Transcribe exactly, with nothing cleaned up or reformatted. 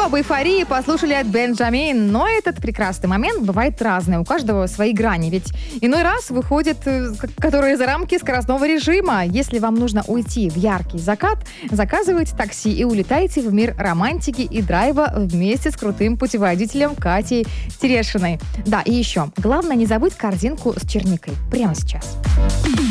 об эйфории послушали от Бенджамин. Но этот прекрасный момент бывает разный. У каждого свои грани. Ведь иной раз выходит, которые за рамки скоростного режима. Если вам нужно уйти в яркий закат, заказывайте такси и улетайте в мир романтики и драйва вместе с крутым путеводителем Катей Терешиной. Да, и еще. Главное, не забудь корзинку с черникой. Прямо сейчас.